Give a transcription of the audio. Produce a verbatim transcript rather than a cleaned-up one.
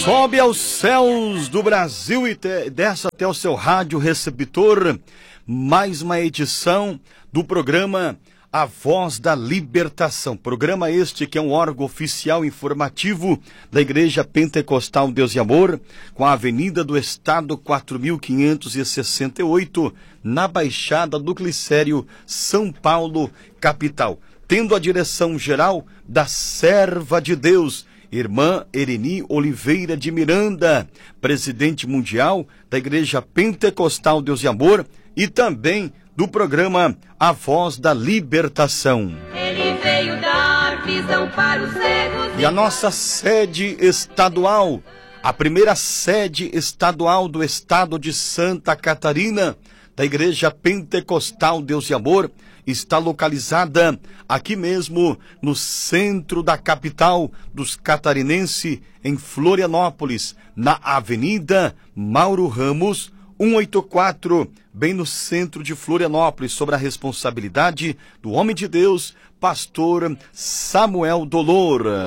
Sobe aos céus do Brasil e te, desce até o seu rádio receptor. Mais uma edição do programa A Voz da Libertação. Programa este que é um órgão oficial informativo da Igreja Pentecostal Deus e Amor, com a Avenida do Estado quatro mil quinhentos e sessenta e oito, na Baixada do Glicério, São Paulo, capital. Tendo a direção geral da serva de Deus, Irmã Ereni Oliveira de Miranda, presidente mundial da Igreja Pentecostal Deus e Amor e também do programa A Voz da Libertação. Ele veio dar visão para os cegos. E a nossa sede estadual, a primeira sede estadual do estado de Santa Catarina, da Igreja Pentecostal Deus e Amor, está localizada aqui mesmo no centro da capital dos catarinenses, em Florianópolis, na Avenida Mauro Ramos, cento e oitenta e quatro, bem no centro de Florianópolis, sob a responsabilidade do homem de Deus, pastor Samuel Dolor.